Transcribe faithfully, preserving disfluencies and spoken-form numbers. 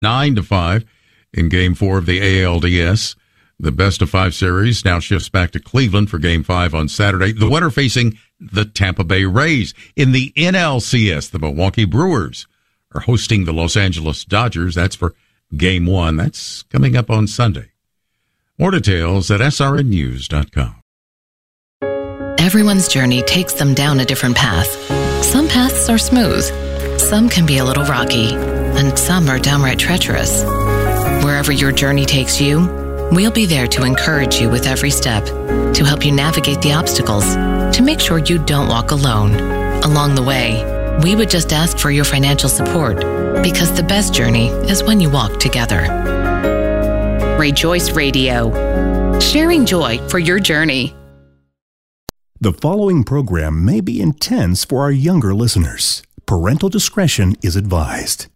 nine to five in Game four of the A L D S. The best of five series now shifts back to Cleveland for Game five on Saturday. The winner facing the Tampa Bay Rays. In the N L C S, the Milwaukee Brewers are hosting the Los Angeles Dodgers. That's for Game one. That's coming up on Sunday. More details at S R N news dot com. Everyone's journey takes them down a different path. Some paths are smooth, some can be a little rocky, and some are downright treacherous. Wherever your journey takes you, we'll be there to encourage you with every step, to help you navigate the obstacles, to make sure you don't walk alone. Along the way, we would just ask for your financial support, because the best journey is when you walk together. Rejoice Radio, sharing joy for your journey. The following program may be intense for our younger listeners. Parental discretion is advised.